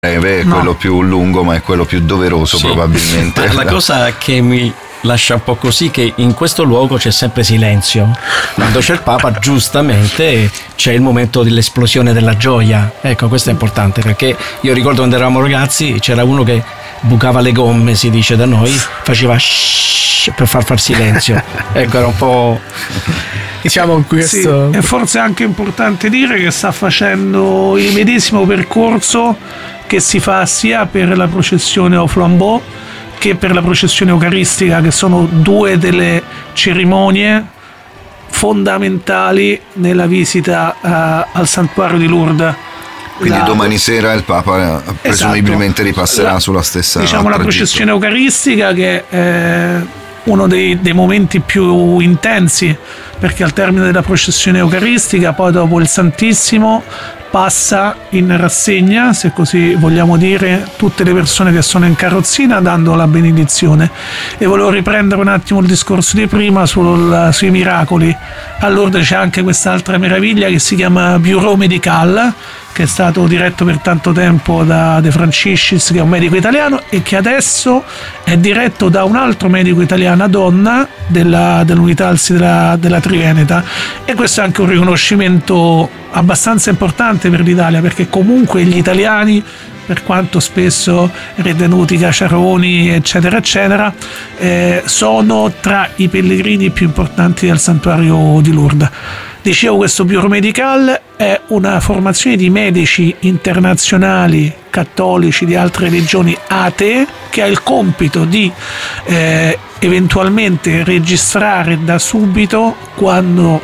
breve, No. quello più lungo, ma è quello più doveroso Sì. probabilmente. Ma la cosa che mi lascia un po' così che in questo luogo c'è sempre silenzio. Quando c'è il Papa, giustamente c'è il momento dell'esplosione della gioia. Ecco, questo è importante, perché io ricordo quando eravamo ragazzi c'era uno che bucava le gomme, si dice da noi, faceva shhh per far silenzio. Ecco, era un po'... Diciamo questo. Sì, e forse è anche importante dire che sta facendo il medesimo percorso che si fa sia per la processione au flambeau che per la processione eucaristica, che sono due delle cerimonie fondamentali nella visita al santuario di Lourdes. Quindi domani sera il Papa presumibilmente ripasserà La- sulla stessa diciamo la tragitto. processione eucaristica, che è uno dei momenti più intensi, perché al termine della processione eucaristica poi dopo il Santissimo passa in rassegna, se così vogliamo dire, tutte le persone che sono in carrozzina dando la benedizione. E volevo riprendere un attimo il discorso di prima sui miracoli. A Lourdes c'è anche quest'altra meraviglia che si chiama Bureau Medical, che è stato diretto per tanto tempo da De Franciscis, che è un medico italiano, e che adesso è diretto da un altro medico italiana donna dell'Unità Alsi della Triveneta. E questo è anche un riconoscimento abbastanza importante per l'Italia, perché comunque gli italiani, per quanto spesso ritenuti caciaroni eccetera eccetera, sono tra i pellegrini più importanti del santuario di Lourdes. Dicevo, questo Bureau Medical è una formazione di medici internazionali cattolici di altre religioni atee, che ha il compito di eventualmente registrare da subito quando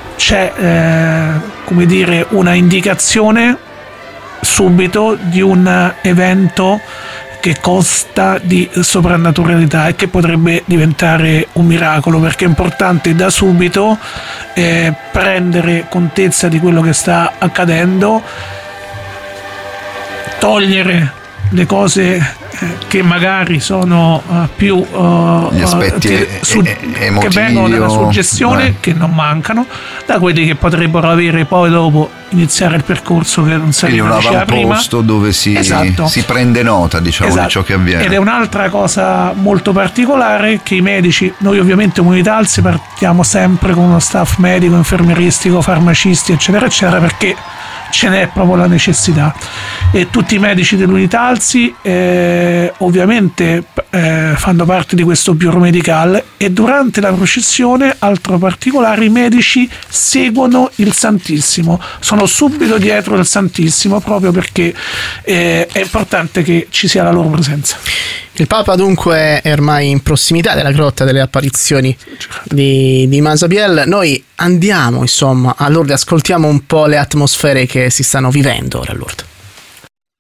c'è una indicazione subito di un evento che consta di soprannaturalità e che potrebbe diventare un miracolo, perché è importante da subito prendere contezza di quello che sta accadendo, togliere le cose che magari sono più gli aspetti emotivi, che vengono dalla suggestione, che non mancano, da quelli che potrebbero avere poi dopo iniziare il percorso che non quindi un diceva prima. avamposto dove si prende nota, diciamo, di ciò che avviene. Ed è un'altra cosa molto particolare, che i medici, noi ovviamente Unità Alsi partiamo sempre con uno staff medico, infermieristico, farmacisti eccetera eccetera, perché ce n'è proprio la necessità, e tutti i medici dell'Unità Alsi ovviamente fanno parte di questo Bureau Medical, e durante la processione, altro particolare, i medici seguono il Santissimo, sono subito dietro il Santissimo, proprio perché è importante che ci sia la loro presenza. Il Papa dunque è ormai in prossimità della grotta delle apparizioni di Masabiel. Noi andiamo insomma a Lourdes, ascoltiamo un po' le atmosfere che si stanno vivendo ora a Lourdes.